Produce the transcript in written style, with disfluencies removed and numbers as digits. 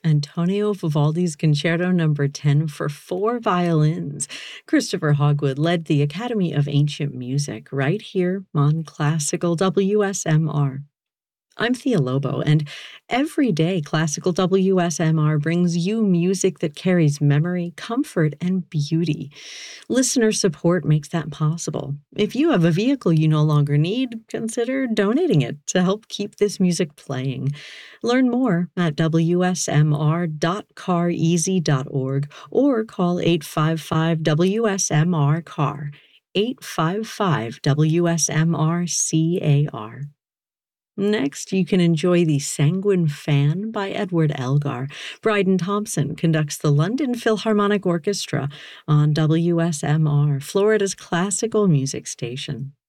Antonio Vivaldi's Concerto Number 10 for four violins. Christopher Hogwood led the Academy of Ancient Music right here on Classical WSMR. I'm Thea Lobo, and every day Classical WSMR brings you music that carries memory, comfort, and beauty. Listener support makes that possible. If you have a vehicle you no longer need, consider donating it to help keep this music playing. Learn more at wsmr.careasy.org or call 855 WSMR CAR, 855 WSMR CAR. Next, you can enjoy The Sanguine Fan by Edward Elgar. Bryden Thompson conducts the London Philharmonic Orchestra on WSMR, Florida's classical music station.